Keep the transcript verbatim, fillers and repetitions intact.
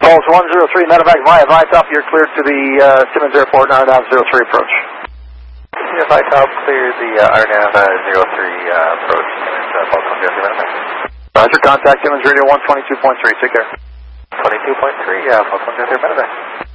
Pulse one zero three, medevac via Vitop, you're cleared to the uh, Timmins Airport, R N A V zero three approach. Yeah, Vitop, clear the uh, R N A V zero three uh, approach, Timmins, uh, Pulse one zero three, medevac. Roger, contact Timmins Radio one twenty-two point three, take care. twenty-two point three, uh, Pulse one zero three, medevac.